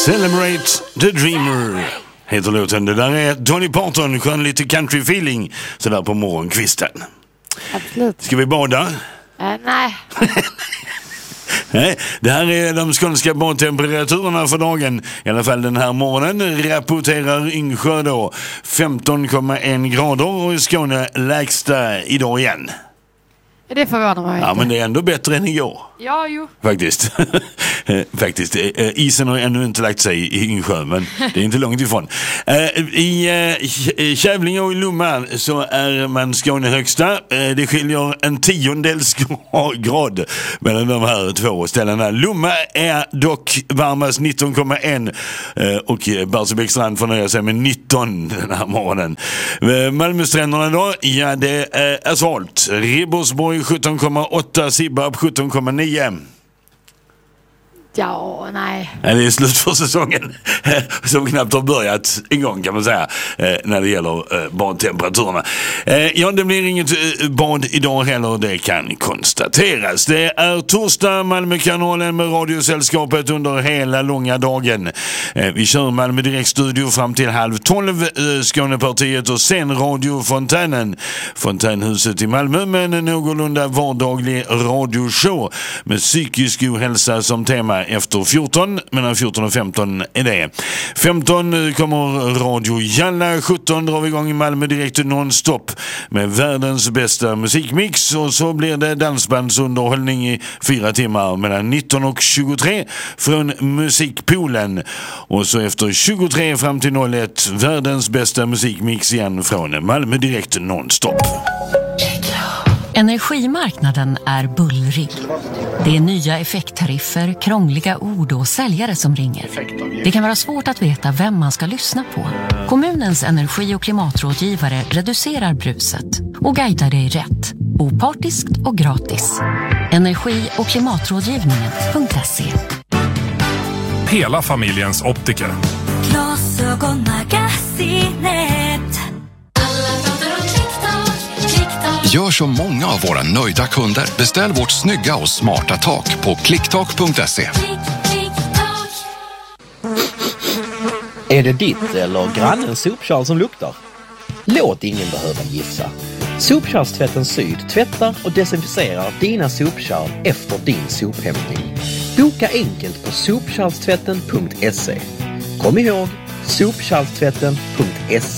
Celebrate the Dreamer heter låten. Det där är Dolly Parton, skön lite country feeling sådär på morgonkvisten. Absolut. Ska vi bada? Nej. Nej, det här är de skånska badtemperaturerna för dagen. I alla fall den här morgonen rapporterar Yngsjö då 15,1 grader och i Skåne lägsta idag igen. Det förvånar mig. Ja, men det är ändå bättre än igår. Ja, jo. Faktiskt. Faktiskt. Isen har ännu inte lagt sig i Yngsjö, men det är inte långt ifrån. I Kävlinge och i Lomma så är man Skåne högsta. Det skiljer en 10 grad mellan de här två ställena. Lomma är dock varmast 19,1 och Barsebäcksstrand får nöja sig med 19 den här morgonen. Malmöstränderna då? Ja, det är asfalt. Ribersborg 17,8, Sibbarp 17,9. Ja, nej. Det är slut för säsongen som knappt har börjat en gång kan man säga när det gäller badtemperaturerna. Ja, det blir inget bad idag heller, det kan konstateras. Det är torsdag, Malmökanalen med Radiosällskapet under hela långa dagen. Vi kör Malmö direktstudio fram till 11:30, Skånepartiet och sen radiofontänen. Fontänhuset i Malmö med en någorlunda vardaglig radioshow med psykisk ohälsa som tema efter 14, mellan 14 och 15 är det. 15 kommer Radio Jalla, 17 drar vi igång i Malmö direkt nonstop med världens bästa musikmix och så blir det dansbandsunderhållning i 4 timmar mellan 19 och 23 från Musikpoolen och så efter 23 fram till 01 världens bästa musikmix igen från Malmö direkt nonstop. Energimarknaden är bullrig. Det är nya effekttariffer, krångliga ord och säljare som ringer. Det kan vara svårt att veta vem man ska lyssna på. Kommunens energi- och klimatrådgivare reducerar bruset och guidar dig rätt. Opartiskt och gratis. Energi- och klimatrådgivningen.se. Hela familjens optiker. Gör som många av våra nöjda kunder. Beställ vårt snygga och smarta tak på klicktak.se. Är det ditt eller grannens sopkärl som luktar? Låt ingen behöva gissa. Sopkärlstvätten Syd tvättar och desinficerar dina sopkärl efter din sophämtning. Boka enkelt på sopkärlstvätten.se. Kom ihåg, sopkärlstvätten.se.